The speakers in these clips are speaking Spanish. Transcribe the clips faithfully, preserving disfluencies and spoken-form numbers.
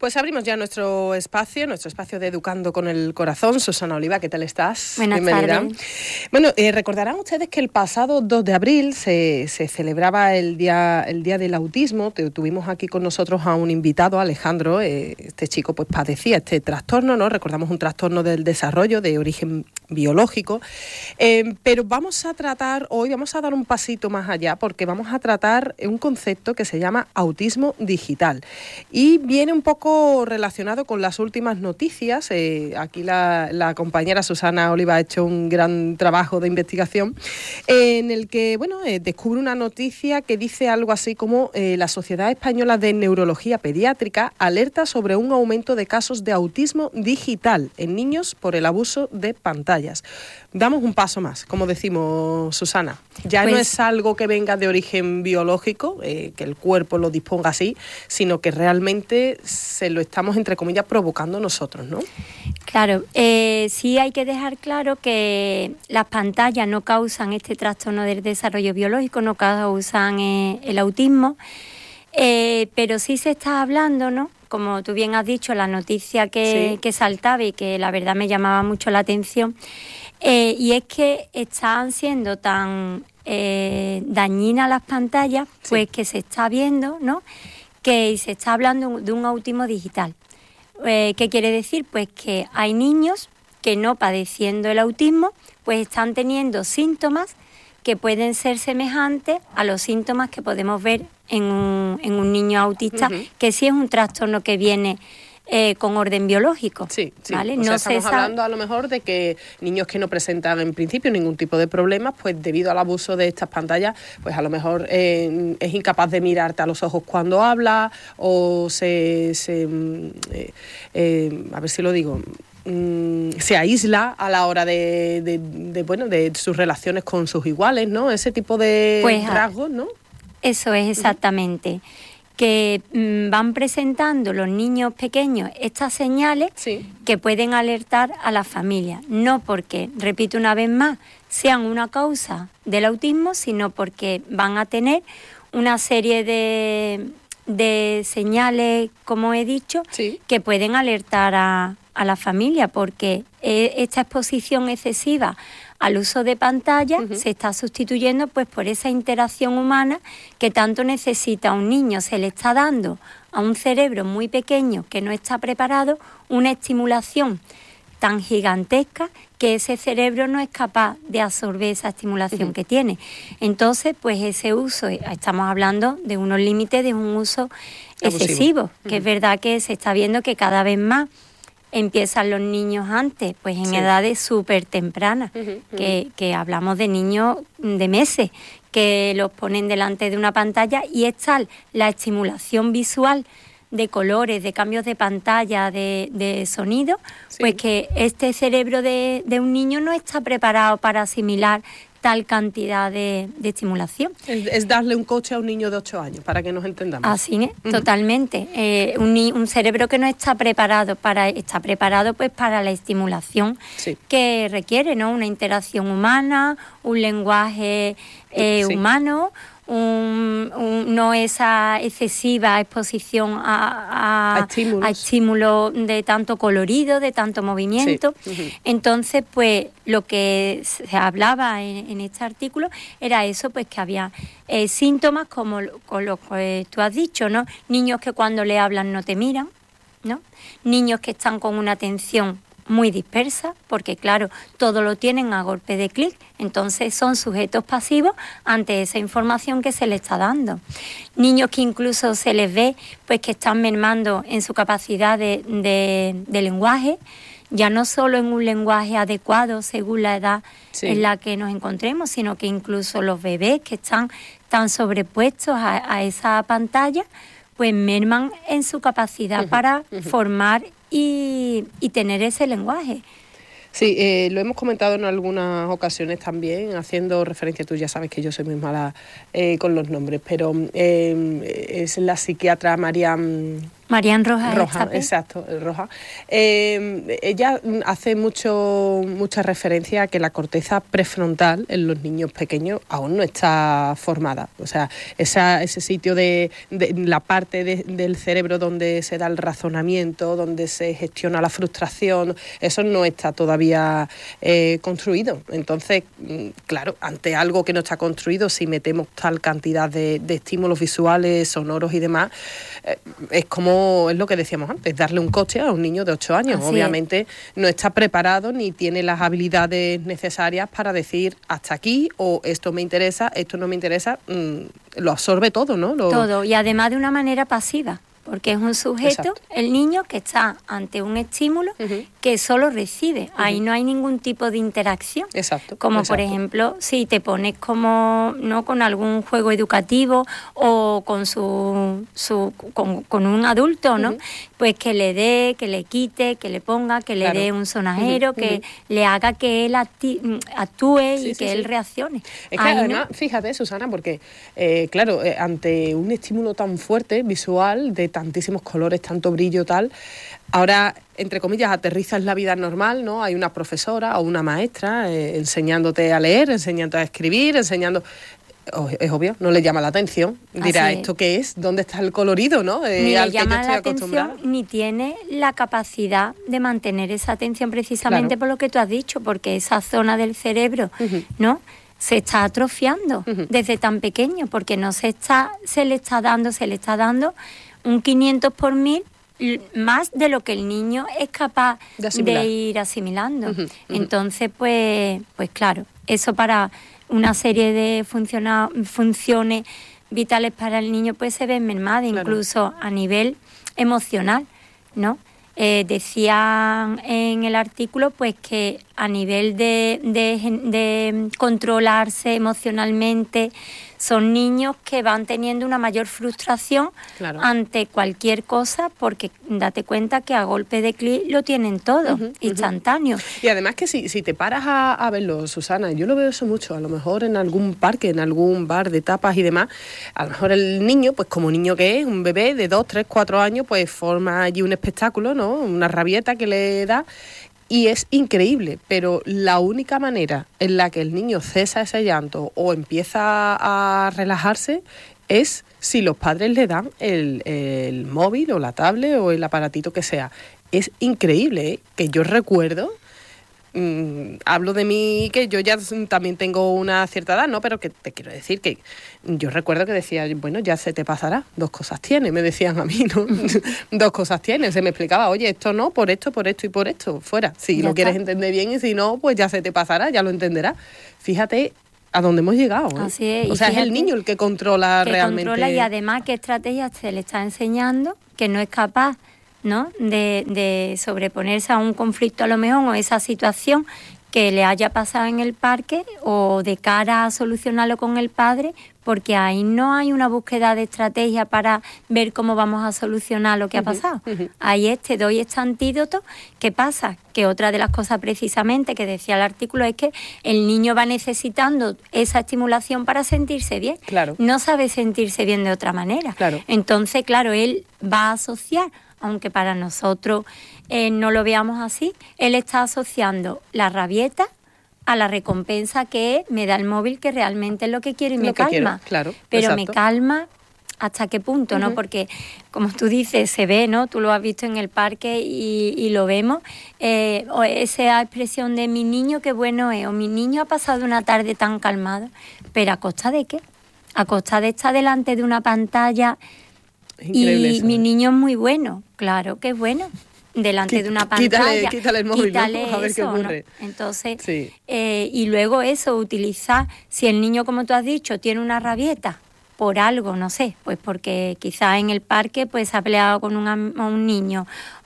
Pues abrimos ya nuestro espacio, nuestro espacio de Educando con el Corazón. Susana Oliva, ¿qué tal estás? Buenas Bienvenida. tardes. Bueno, eh, recordarán ustedes que el pasado dos de abril se, se celebraba el día, el día del Autismo. Te, tuvimos aquí con nosotros a un invitado, Alejandro. Eh, este chico pues padecía este trastorno, ¿no? Recordamos un trastorno del desarrollo de origen biológico. Eh, pero vamos a tratar, hoy vamos a dar un pasito más allá, porque vamos a tratar un concepto que se llama autismo digital. Y viene un poco relacionado con las últimas noticias. Eh, aquí la, la compañera Susana Oliva ha hecho un gran trabajo de investigación eh, en el que, bueno, eh, descubre una noticia que dice algo así como eh, la Sociedad Española de Neurología Pediátrica alerta sobre un aumento de casos de autismo digital en niños por el abuso de pantallas. Damos un paso más, como decimos, Susana. Ya pues, no es algo que venga de origen biológico, eh, que el cuerpo lo disponga así, sino que realmente se lo estamos, entre comillas, provocando nosotros, ¿no? Claro, eh, sí hay que dejar claro que las pantallas no causan este trastorno del desarrollo biológico, no causan eh, el autismo, eh, pero sí se está hablando, ¿no? Como tú bien has dicho, la noticia que, sí. que saltaba y que la verdad me llamaba mucho la atención, eh, y es que están siendo tan eh, dañinas las pantallas, pues sí. que se está viendo, ¿no?, que se está hablando de un autismo digital. Eh, ¿Qué quiere decir? Pues que hay niños que no padeciendo el autismo, pues están teniendo síntomas que pueden ser semejantes a los síntomas que podemos ver en un, en un niño autista, uh-huh. que sí es un trastorno que viene eh, con orden biológico. Sí, sí. ¿vale? O no sea, estamos sabe... hablando a lo mejor de que niños que no presentan en principio ningún tipo de problemas, pues debido al abuso de estas pantallas, pues a lo mejor eh, es incapaz de mirarte a los ojos cuando habla o se... se eh, eh, a ver si lo digo... se aísla a la hora de, de, de bueno de sus relaciones con sus iguales, ¿no? Ese tipo de pues, rasgos, ¿no? Eso es exactamente. Uh-huh. Que mmm, van presentando los niños pequeños estas señales sí. que pueden alertar a la familia. No porque, repito una vez más, sean una causa del autismo, sino porque van a tener una serie de, de señales, como he dicho, sí. que pueden alertar a a la familia, porque esta exposición excesiva al uso de pantalla uh-huh. se está sustituyendo pues por esa interacción humana que tanto necesita un niño. Se le está dando a un cerebro muy pequeño que no está preparado una estimulación tan gigantesca que ese cerebro no es capaz de absorber esa estimulación uh-huh. que tiene. Entonces, pues ese uso, estamos hablando de unos límites de un uso Abusivo. excesivo, uh-huh. que es verdad que se está viendo que cada vez más empiezan los niños antes, pues en sí. edades súper tempranas, uh-huh, uh-huh. que, que hablamos de niños de meses, que los ponen delante de una pantalla y es tal la estimulación visual de colores, de cambios de pantalla, de, de sonido, sí. pues que este cerebro de, de un niño no está preparado para asimilar tal cantidad de, de estimulación. Es, es darle un coche a un niño de ocho años, para que nos entendamos. Así es, uh-huh. totalmente. Eh, un, un cerebro que no está preparado para, está preparado pues para la estimulación sí. que requiere, ¿no? Una interacción humana, un lenguaje eh, sí. humano, Un, un, no esa excesiva exposición a, a, a, estímulos. a estímulos de tanto colorido, de tanto movimiento. Sí. Uh-huh. Entonces, pues lo que se hablaba en, en este artículo era eso, pues que había eh, síntomas como con lo que tú has dicho, ¿no? Niños que cuando le hablan no te miran, ¿no? Niños que están con una atención muy dispersa, porque claro, todo lo tienen a golpe de clic, entonces son sujetos pasivos ante esa información que se les está dando. Niños que incluso se les ve pues que están mermando en su capacidad de, de, de lenguaje, ya no solo en un lenguaje adecuado según la edad sí. en la que nos encontremos, sino que incluso los bebés que están tan sobrepuestos a, a esa pantalla, pues merman en su capacidad uh-huh, para uh-huh. formar y, y tener ese lenguaje. Sí, eh, lo hemos comentado en algunas ocasiones también, haciendo referencia, tú ya sabes que yo soy muy mala eh, con los nombres, pero eh, es la psiquiatra María Marian Rojas. Roja, exacto, Roja. Eh, ella hace mucho mucha referencia a que la corteza prefrontal en los niños pequeños aún no está formada. O sea, esa, ese sitio de, de la parte de, del cerebro donde se da el razonamiento, donde se gestiona la frustración, eso no está todavía eh, construido. Entonces, claro, ante algo que no está construido, si metemos tal cantidad de, de estímulos visuales, sonoros y demás, eh, es como es lo que decíamos antes, darle un coche a un niño de ocho años. Así obviamente es. No está preparado ni tiene las habilidades necesarias para decir hasta aquí, o esto me interesa, esto no me interesa, mmm, lo absorbe todo, ¿no? Lo... Todo, y además de una manera pasiva, porque es un sujeto, exacto, el niño que está ante un estímulo uh-huh. que solo recibe. Uh-huh. Ahí no hay ningún tipo de interacción. Exacto. Como exacto. por ejemplo, si te pones como no con algún juego educativo o con su, su con, con un adulto, ¿no? Uh-huh. Pues que le dé, que le quite, que le ponga, que le claro. dé un sonajero, uh-huh. que uh-huh. le haga que él acti- actúe sí, y sí, que sí. él reaccione. Es que Ahí además, no. fíjate, Susana, porque eh, claro, eh, ante un estímulo tan fuerte visual de tantísimos colores, tanto brillo, tal, ahora, entre comillas, aterrizas la vida normal, ¿no? Hay una profesora o una maestra eh, enseñándote a leer, enseñándote a escribir, enseñando... Oh, es obvio, no le llama la atención. Dirá, Así ¿esto qué es? ¿Dónde está el colorido, no? Eh, ni al le que llama yo estoy la atención, acostumbrada. ni tiene la capacidad de mantener esa atención precisamente claro. por lo que tú has dicho, porque esa zona del cerebro, uh-huh. ¿no?, se está atrofiando uh-huh. desde tan pequeño, porque no se está, se le está dando, se le está dando un quinientos por mil más de lo que el niño es capaz de, de ir asimilando. Uh-huh, uh-huh. Entonces, pues, pues claro, eso para una serie de funciona, funciones vitales para el niño pues se ven mermadas, claro. incluso a nivel emocional, ¿no? Eh, decían en el artículo pues que a nivel de, de, de controlarse emocionalmente son niños que van teniendo una mayor frustración claro. ante cualquier cosa, porque date cuenta que a golpe de clic lo tienen todo, uh-huh, instantáneo. Uh-huh. Y además que si, si te paras a, a verlo, Susana, yo lo veo eso mucho, a lo mejor en algún parque, en algún bar de tapas y demás, a lo mejor el niño, pues como niño que es, un bebé de dos, tres, cuatro años, pues forma allí un espectáculo, ¿no? Una rabieta que le da. Y es increíble, pero la única manera en la que el niño cesa ese llanto o empieza a relajarse es si los padres le dan el, el móvil o la tablet o el aparatito que sea. Es increíble, ¿eh? Que yo recuerdo, mmm, hablo de mí, que yo ya también tengo una cierta edad, ¿no? Pero que te quiero decir que yo recuerdo que decía, bueno, ya se te pasará, dos cosas tienes, me decían a mí, ¿no? Dos cosas tienes, se me explicaba, oye, esto no, por esto, por esto y por esto, fuera. Si ya lo está. Quieres entender bien y si no, pues ya se te pasará, ya lo entenderás. Fíjate a dónde hemos llegado, ¿eh? Así es. O sea, es el niño el que controla que realmente. Controla y además qué estrategia se le está enseñando, que no es capaz, ¿no?, de, de sobreponerse a un conflicto a lo mejor o esa situación que le haya pasado en el parque o de cara a solucionarlo con el padre, porque ahí no hay una búsqueda de estrategia para ver cómo vamos a solucionar lo que uh-huh, ha pasado. Uh-huh. Ahí es, te doy este antídoto. ¿Qué pasa? Que otra de las cosas precisamente que decía el artículo es que el niño va necesitando esa estimulación para sentirse bien. Claro. No sabe sentirse bien de otra manera. Claro. Entonces, claro, él va a asociar, aunque para nosotros eh, no lo veamos así, él está asociando la rabieta a la recompensa que es, me da el móvil, que realmente es lo que quiero y lo me calma. Quiero, claro, pero exacto. me calma hasta qué punto, ¿no? Uh-huh. Porque, como tú dices, se ve, ¿no? Tú lo has visto en el parque y, y lo vemos. Eh, o esa expresión de mi niño, qué bueno es, o mi niño ha pasado una tarde tan calmado. ¿Pero a costa de qué? A costa de estar delante de una pantalla. Increíble y eso, mi ¿eh? niño es muy bueno, claro que es bueno, delante Quít, de una pantalla. Quítale, quítale el móvil, quítale ¿no? A ver eso, qué ocurre. ¿no? Entonces, sí. eh, y luego eso, utilizar, si el niño, como tú has dicho, tiene una rabieta por algo, no sé, pues porque quizás en el parque pues se ha peleado con un, un niño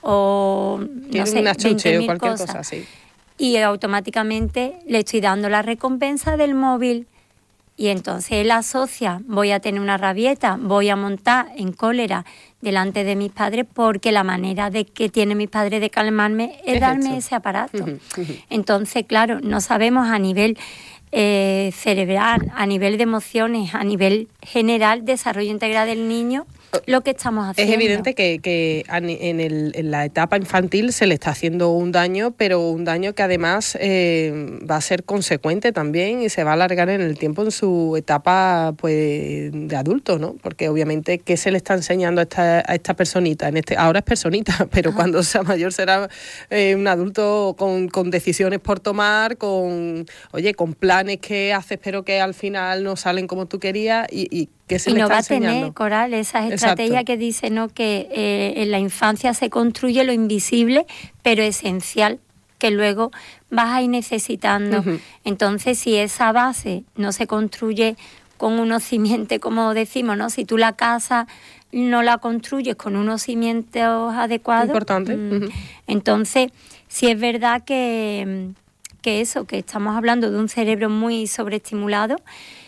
o tiene no sé, una chuche o cualquier cosas. cosa, sí. Y automáticamente le estoy dando la recompensa del móvil. Y entonces él asocia, voy a tener una rabieta, voy a montar en cólera delante de mis padres porque la manera de que tiene mis padres de calmarme es, es darme hecho. ese aparato. Uh-huh, uh-huh. Entonces, claro, no sabemos a nivel eh, cerebral, a nivel de emociones, a nivel general, desarrollo integral del niño, lo que estamos haciendo. Es evidente que, que en, el, en la etapa infantil se le está haciendo un daño, pero un daño que además eh, va a ser consecuente también y se va a alargar en el tiempo en su etapa pues de adulto, ¿no? Porque obviamente, ¿qué se le está enseñando a esta, a esta personita? En este, ahora es personita, pero Ajá. cuando sea mayor será eh, un adulto con, con decisiones por tomar, con, oye, con planes que haces pero que al final no salen como tú querías y, y que se y le no está va enseñando. a tener, Coral, esa estrategia que dice, ¿no?, que eh, en la infancia se construye lo invisible, pero esencial, que luego vas a ir necesitando. Uh-huh. Entonces, si esa base no se construye con unos cimientos, como decimos, ¿no? Si tú la casa no la construyes con unos cimientos adecuados. Importante. Mmm, uh-huh. Entonces, sí es verdad que, que eso, que estamos hablando de un cerebro muy sobreestimulado,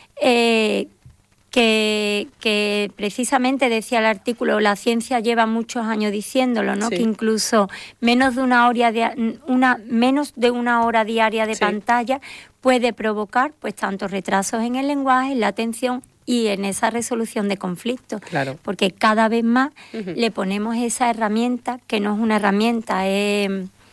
eh, Que, que precisamente decía el artículo, la ciencia lleva muchos años diciéndolo, ¿no? Sí. Que incluso menos de una hora de, una menos de una hora diaria de sí. pantalla puede provocar pues tantos retrasos en el lenguaje, en la atención y en esa resolución de conflictos. Claro. Porque cada vez más uh-huh. le ponemos esa herramienta, que no es una herramienta, es,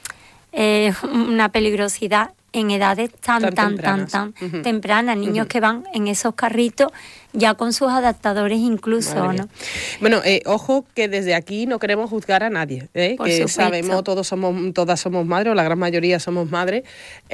es una peligrosidad en edades tan, tan, tan, tempranas. tan, tan uh-huh. tempranas. Niños uh-huh. que van en esos carritos ya con sus adaptadores incluso, ¿no? Bueno, eh, ojo que desde aquí no queremos juzgar a nadie, ¿eh? Por que supuesto. sabemos, todos somos, todas somos madres, o la gran mayoría somos madres,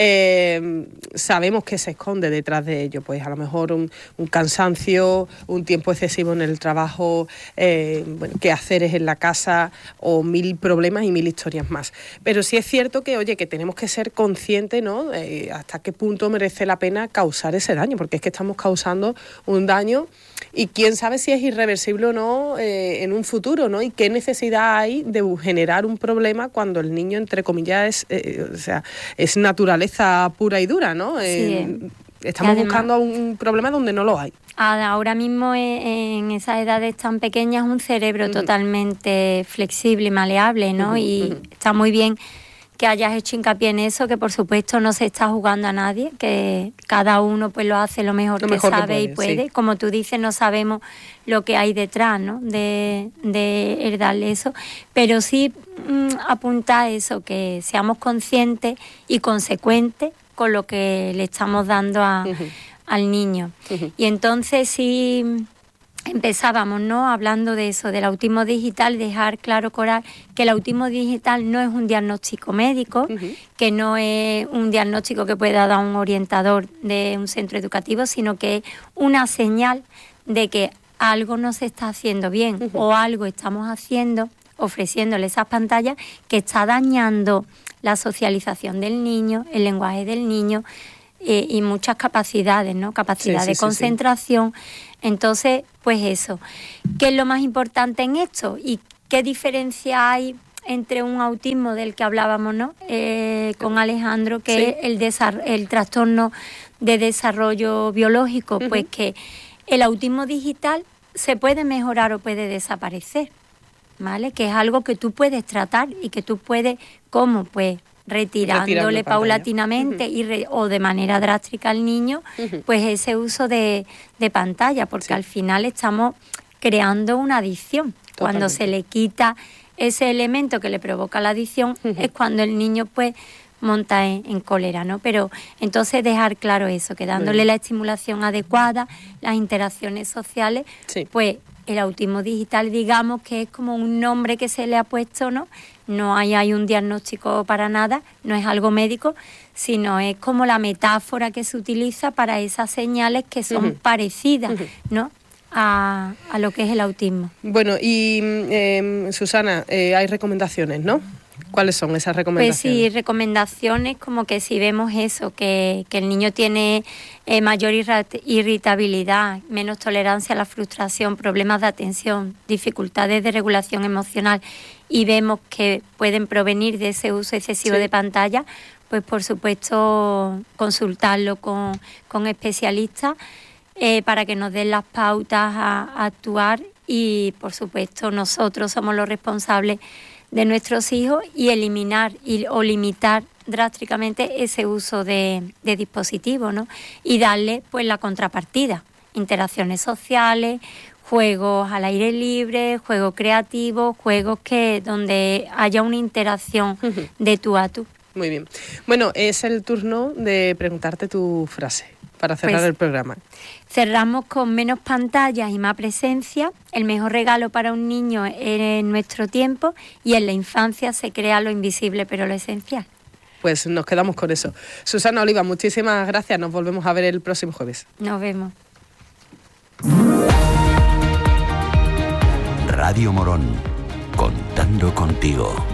eh, sabemos que se esconde detrás de ello, pues a lo mejor un, un cansancio, un tiempo excesivo en el trabajo, eh, bueno, quehaceres en la casa o mil problemas y mil historias más. Pero sí es cierto que, oye, que tenemos que ser conscientes, ¿no? Eh, hasta qué punto merece la pena causar ese daño, porque es que estamos causando un daño y quién sabe si es irreversible o no eh, en un futuro, ¿no? Y qué necesidad hay de generar un problema cuando el niño, entre comillas, es, eh, o sea, es naturaleza pura y dura, ¿no? Sí, eh, estamos además, buscando un problema donde no lo hay. Ahora mismo en esas edades tan pequeñas un cerebro uh-huh. totalmente flexible y maleable, ¿no? Uh-huh, y uh-huh. está muy bien que hayas hecho hincapié en eso, que por supuesto no se está jugando a nadie, que cada uno pues lo hace lo mejor, lo que mejor sabe que puede, y puede. Sí. Como tú dices, no sabemos lo que hay detrás, ¿no? De, de heredarle eso, pero sí mmm, apunta a eso, que seamos conscientes y consecuentes con lo que le estamos dando a, uh-huh. al niño. Uh-huh. Y entonces sí empezábamos, ¿no?, hablando de eso, del autismo digital, dejar claro, Coral, que el autismo digital no es un diagnóstico médico, uh-huh. que no es un diagnóstico que pueda dar un orientador de un centro educativo, sino que es una señal de que algo no se está haciendo bien uh-huh. o algo estamos haciendo, ofreciéndole esas pantallas que está dañando la socialización del niño, el lenguaje del niño, Eh, y muchas capacidades, ¿no? Capacidad sí, de sí, concentración. Sí, sí. Entonces, pues eso. ¿Qué es lo más importante en esto? ¿Y qué diferencia hay entre un autismo del que hablábamos, ¿no? Eh, con Alejandro, que sí. es el, desar- el trastorno de desarrollo biológico? Uh-huh. Pues que el autismo digital se puede mejorar o puede desaparecer, ¿vale? Que es algo que tú puedes tratar y que tú puedes, ¿cómo? Pues retirándole paulatinamente uh-huh. y re, o de manera drástica al niño, uh-huh. pues ese uso de, de pantalla, porque sí. al final estamos creando una adicción. Totalmente. Cuando se le quita ese elemento que le provoca la adicción, uh-huh. es cuando el niño pues monta en, en cólera, ¿no? Pero entonces dejar claro eso, que dándole uh-huh. la estimulación adecuada, las interacciones sociales, sí. pues el autismo digital, digamos que es como un nombre que se le ha puesto, ¿no? No hay, hay un diagnóstico para nada, no es algo médico, sino es como la metáfora que se utiliza para esas señales que son uh-huh. parecidas, uh-huh. ¿no? A, a lo que es el autismo. Bueno, y eh, Susana, eh, hay recomendaciones, ¿no? ¿Cuáles son esas recomendaciones? Pues sí, recomendaciones como que si vemos eso, que, que el niño tiene eh, mayor irritabilidad, menos tolerancia a la frustración, problemas de atención, dificultades de regulación emocional, y vemos que pueden provenir de ese uso excesivo sí. de pantalla, pues por supuesto consultarlo con, con especialistas eh, para que nos den las pautas a, a actuar, y por supuesto nosotros somos los responsables de nuestros hijos, y eliminar y, o limitar drásticamente ese uso de, de dispositivos, ¿no? Y darle pues la contrapartida, interacciones sociales, juegos al aire libre, juegos creativos, juegos que donde haya una interacción uh-huh. de tú a tú. Muy bien. Bueno, es el turno de preguntarte tu frase para cerrar pues, el programa. Cerramos con menos pantallas y más presencia. El mejor regalo para un niño en nuestro tiempo, y en la infancia se crea lo invisible pero lo esencial. Pues nos quedamos con eso. Susana Oliva, muchísimas gracias. Nos volvemos a ver el próximo jueves. Nos vemos. Radio Morón, contando contigo.